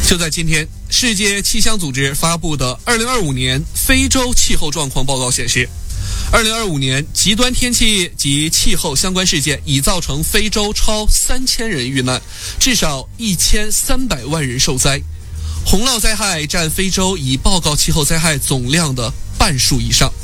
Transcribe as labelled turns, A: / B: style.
A: 就在今天，世界气象组织发布的2025年非洲气候状况报告显示，2025年极端天气及气候相关事件已造成非洲超3000人遇难，至少1300万人受灾。洪涝灾害占非洲已报告气候灾害总量的半数以上。